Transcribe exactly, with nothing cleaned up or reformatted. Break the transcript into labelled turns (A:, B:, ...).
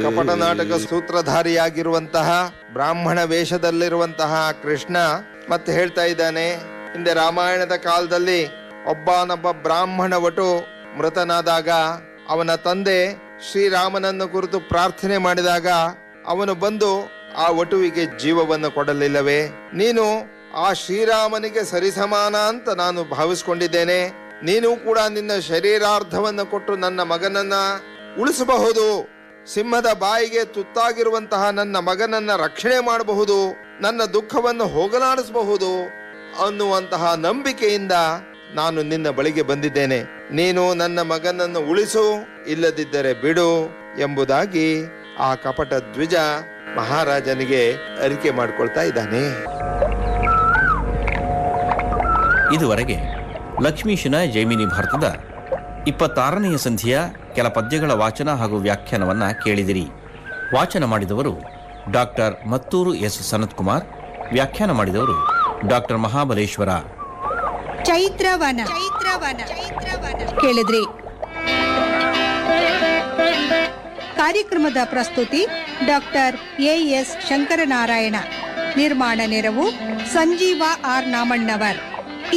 A: ಕಪಟ ನಾಟಕ ಸೂತ್ರಧಾರಿಯಾಗಿರುವಂತಹ ಬ್ರಾಹ್ಮಣ ವೇಷದಲ್ಲಿರುವಂತಹ ಕೃಷ್ಣ ಮತ್ತೆ ಹೇಳ್ತಾ ಇದ್ದಾನೆ, ಹಿಂದೆ ರಾಮಾಯಣದ ಕಾಲದಲ್ಲಿ ಒಬ್ಬನೊಬ್ಬ ಬ್ರಾಹ್ಮಣ ವಟು ಮೃತನಾದಾಗ ಅವನ ತಂದೆ ಶ್ರೀರಾಮನನ್ನು ಕುರಿತು ಪ್ರಾರ್ಥನೆ ಮಾಡಿದಾಗ ಅವನು ಬಂದು ಆ ವಟುವಿಗೆ ಜೀವವನ್ನು ಕೊಡಲಿಲ್ಲವೇ? ನೀನು ಆ ಶ್ರೀರಾಮನಿಗೆ ಸರಿಸಮಾನ ಅಂತ ನಾನು ಭಾವಿಸ್ಕೊಂಡಿದ್ದೇನೆ. ನೀನು ಕೂಡ ನಿನ್ನ ಶರೀರಾರ್ಧವನ್ನು ಕೊಟ್ಟು ನನ್ನ ಮಗನನ್ನ ಉಳಿಸಬಹುದು, ಸಿಂಹದ ಬಾಯಿಗೆ ತುತ್ತಾಗಿರುವಂತಹ ನನ್ನ ಮಗನನ್ನ ರಕ್ಷಣೆ ಮಾಡಬಹುದು, ನನ್ನ ದುಃಖವನ್ನು ಹೋಗಲಾಡಿಸಬಹುದು ಅನ್ನುವಂತಹ ನಂಬಿಕೆಯಿಂದ ನಾನು ನಿನ್ನ ಬಳಿಗೆ ಬಂದಿದ್ದೇನೆ. ನೀನು ನನ್ನ ಮಗನನ್ನು ಉಳಿಸು, ಇಲ್ಲದಿದ್ದರೆ ಬಿಡು ಎಂಬುದಾಗಿ ಆ ಕಪಟ ದ್ವಿಜ ಮಹಾರಾಜನಿಗೆ ಅರಿಕೆ ಮಾಡಿಕೊಳ್ತಾ ಇದ್ದಾನೆ.
B: ಇದುವರೆಗೆ ಲಕ್ಷ್ಮೀಶನ ಜೈಮಿನಿ ಭಾರತದ ಇಪ್ಪತ್ತಾರನೆಯ ಸಂಧಿಯ ಕೆಲ ಪದ್ಯಗಳ ವಾಚನ ಹಾಗೂ ವ್ಯಾಖ್ಯಾನವನ್ನ ಕೇಳಿದಿರಿ. ವಾಚನ ಮಾಡಿದವರು ಡಾಕ್ಟರ್ ಮತ್ತೂರು ಎಸ್ ಸನತ್ಕುಮಾರ್, ವ್ಯಾಖ್ಯಾನ ಮಾಡಿದವರು ಡಾಕ್ಟರ್ ಮಹಾಬಲೇಶ್ವರ.
C: ಚೈತ್ರವನ ಚೈತ್ರವನ ಕೇಳಿದ್ರಿ. ಕಾರ್ಯಕ್ರಮದ ಪ್ರಸ್ತುತಿ ಡಾಕ್ಟರ್ ಎ ಎಸ್ ಶಂಕರನಾರಾಯಣ. ನಿರ್ಮಾಣ ನೆರವು ಸಂಜೀವ ಆರ್ ನಾಮಣ್ಣವರ್.